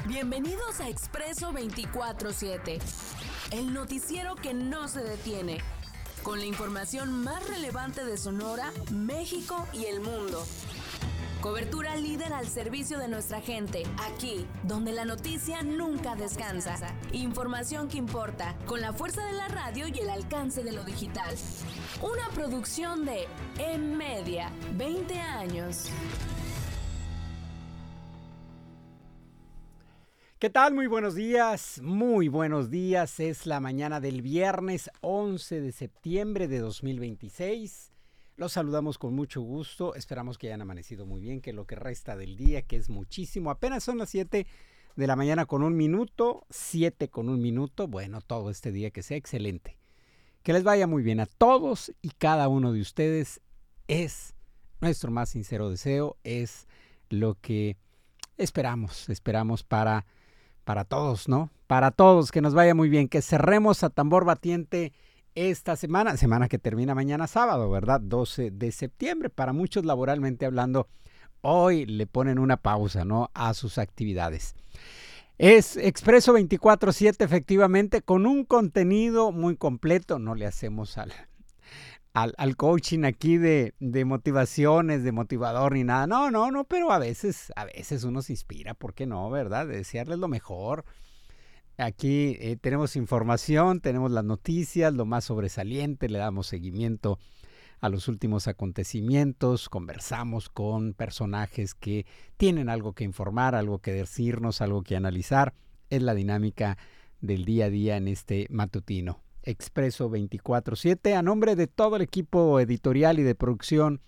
Bienvenidos a Expreso 24/7, el noticiero que no se detiene, con la información más relevante de Sonora, México y el mundo. Cobertura líder al servicio de nuestra gente, aquí, donde la noticia nunca descansa. Información que importa, con la fuerza de la radio y el alcance de lo digital. Una producción de M-Media, 20 años. ¿Qué tal? Muy buenos días, muy buenos días. Es la mañana del viernes 11 de septiembre de 2026. Los saludamos con mucho gusto. Esperamos que hayan amanecido muy bien, que lo que resta del día, que es muchísimo. Apenas son las 7 de la mañana con 1 minuto, 7 con 1 minuto. Bueno, todo este día que sea excelente. Que les vaya muy bien a todos y cada uno de ustedes. Es nuestro más sincero deseo, es lo que esperamos para todos, ¿no? Para todos, que nos vaya muy bien, que cerremos a tambor batiente esta semana que termina mañana sábado, ¿verdad? 12 de septiembre. Para muchos, laboralmente hablando, hoy le ponen una pausa, ¿no? A sus actividades. Es Expreso 24/7, efectivamente, con un contenido muy completo. No le hacemos al coaching aquí de motivaciones, de motivador ni nada. No, pero a veces uno se inspira, ¿por qué no, verdad? De desearles lo mejor. Aquí tenemos información, tenemos las noticias, lo más sobresaliente, le damos seguimiento a los últimos acontecimientos, conversamos con personajes que tienen algo que informar, algo que decirnos, algo que analizar. Es la dinámica del día a día en este matutino. Expreso 24/7, a nombre de todo el equipo editorial y de producción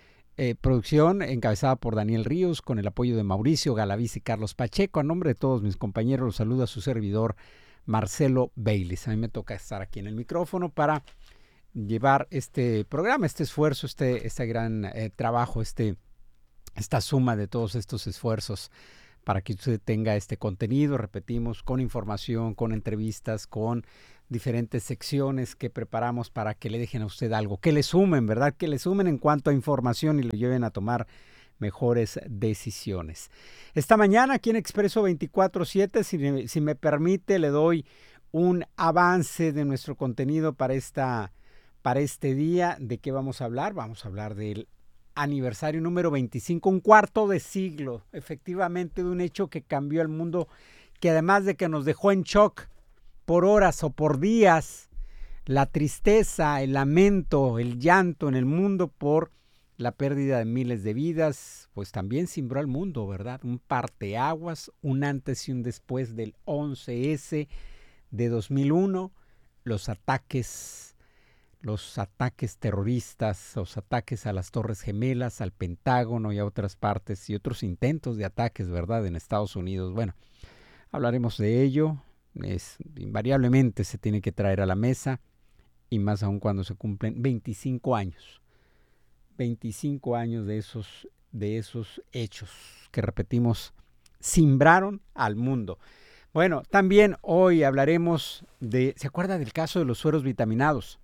encabezada por Daniel Ríos, con el apoyo de Mauricio Galaviz y Carlos Pacheco. A nombre de todos mis compañeros, los saluda su servidor Marcelo Baylis. A mí me toca estar aquí en el micrófono para llevar este programa, este esfuerzo, este gran trabajo, esta suma de todos estos esfuerzos para que usted tenga este contenido, repetimos, con información, con entrevistas, con diferentes secciones que preparamos para que le dejen a usted algo, que le sumen, ¿verdad? Que le sumen en cuanto a información y lo lleven a tomar mejores decisiones. Esta mañana aquí en Expreso 24/7, si me permite, le doy un avance de nuestro contenido para este día. ¿De qué vamos a hablar? Vamos a hablar del aniversario número 25, un cuarto de siglo, efectivamente, de un hecho que cambió el mundo, que además de que nos dejó en shock por horas o por días, la tristeza, el lamento, el llanto en el mundo por la pérdida de miles de vidas, pues también cimbró al mundo, ¿verdad? Un parteaguas, un antes y un después del 11S de 2001, los ataques terroristas, los ataques a las Torres Gemelas, al Pentágono y a otras partes y otros intentos de ataques, ¿verdad?, en Estados Unidos. Bueno, hablaremos de ello. Invariablemente se tiene que traer a la mesa, y más aún cuando se cumplen 25 años de esos hechos que, repetimos, cimbraron al mundo. Bueno, también hoy hablaremos ¿se acuerda del caso de los sueros vitaminados?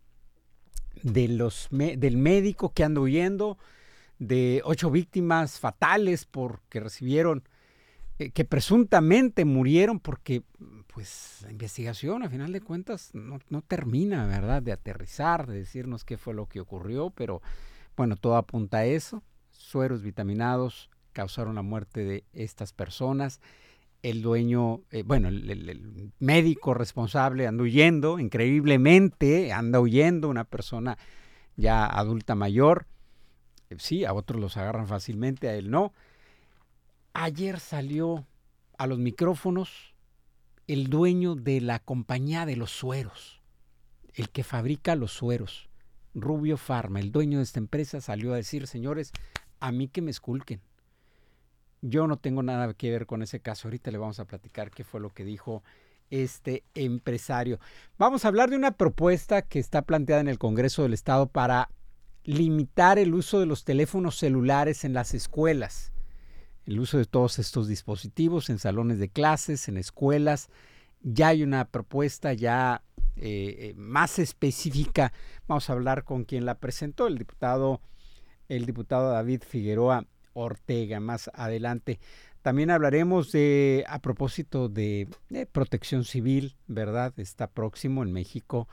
Del médico que anda huyendo, de 8 víctimas fatales porque recibieron, que presuntamente murieron porque pues la investigación a final de cuentas no termina, ¿verdad?, de aterrizar, de decirnos qué fue lo que ocurrió, pero bueno, todo apunta a eso. Sueros vitaminados causaron la muerte de estas personas. El dueño, el médico responsable anda huyendo, increíblemente anda huyendo, una persona ya adulta mayor. Sí, a otros los agarran fácilmente, a él no. Ayer salió a los micrófonos el dueño de la compañía de los sueros, el que fabrica los sueros, Rubio Pharma, el dueño de esta empresa, salió a decir: señores, a mí que me esculquen. Yo no tengo nada que ver con ese caso. Ahorita le vamos a platicar qué fue lo que dijo este empresario. Vamos a hablar de una propuesta que está planteada en el Congreso del Estado para limitar el uso de los teléfonos celulares en las escuelas. El uso de todos estos dispositivos en salones de clases, en escuelas. Ya hay una propuesta más específica. Vamos a hablar con quien la presentó, el diputado David Figueroa Ortega, más adelante. También hablaremos a propósito de protección civil, ¿verdad? Está próximo en México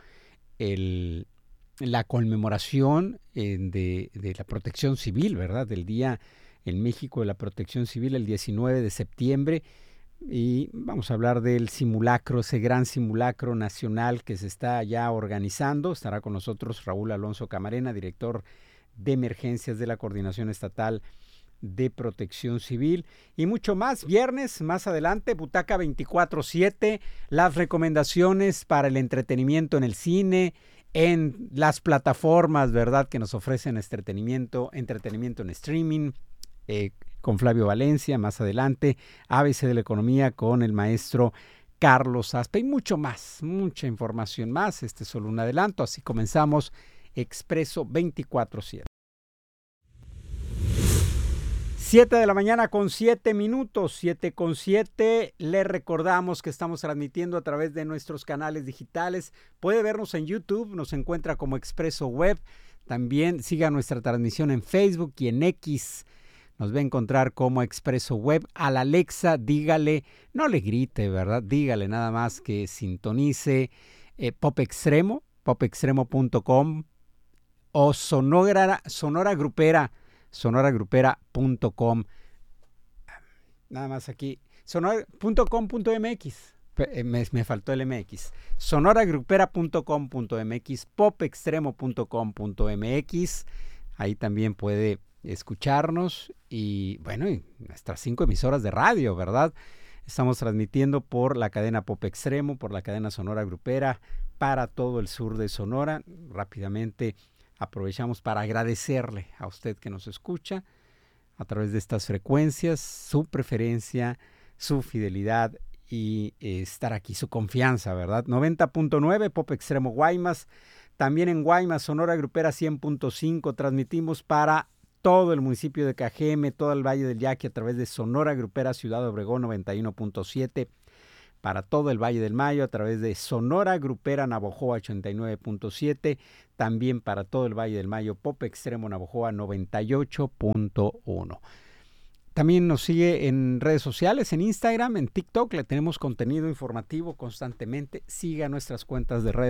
la conmemoración de la protección civil, ¿verdad? Del Día en México de la Protección Civil, el 19 de septiembre. Y vamos a hablar del simulacro, ese gran simulacro nacional que se está ya organizando. Estará con nosotros Raúl Alonso Camarena, director de emergencias de la Coordinación Estatal de Protección Civil, y mucho más. Viernes, más adelante, Butaca 24/7, las recomendaciones para el entretenimiento en el cine, en las plataformas, ¿verdad?, que nos ofrecen entretenimiento en streaming, con Flavio Valencia, más adelante, ABC de la Economía con el maestro Carlos Aspe, y mucho más, mucha información más. Este es solo un adelanto, así comenzamos Expreso 24/7. 7 de la mañana con 7 minutos, 7:07. Le recordamos que estamos transmitiendo a través de nuestros canales digitales. Puede vernos en YouTube, nos encuentra como Expreso Web. También siga nuestra transmisión en Facebook y en X. Nos va a encontrar como Expreso Web. A la Alexa, dígale, no le grite, ¿verdad? Dígale nada más que sintonice Pop Extremo, popextremo.com o Sonora Grupera, sonoragropera.com. Nada más aquí, sonora.com.mx. Me faltó el MX. sonoragropera.com.mx, popextremo.com.mx. Ahí también puede escucharnos y bueno, y nuestras 5 emisoras de radio, ¿verdad? Estamos transmitiendo por la cadena Pop Extremo, por la cadena Sonora Grupera, para todo el sur de Sonora. Rápidamente aprovechamos para agradecerle a usted que nos escucha a través de estas frecuencias, su preferencia, su fidelidad y estar aquí, su confianza, ¿verdad? 90.9 Pop Extremo Guaymas, también en Guaymas, Sonora Grupera 100.5, transmitimos para todo el municipio de Cajeme, todo el Valle del Yaqui a través de Sonora Grupera Ciudad Obregón 91.7, para todo el Valle del Mayo a través de Sonora Grupera Navojoa 89.7, también para todo el Valle del Mayo Pop Extremo Navojoa 98.1. También nos sigue en redes sociales, en Instagram, en TikTok, le tenemos contenido informativo constantemente. Siga nuestras cuentas de redes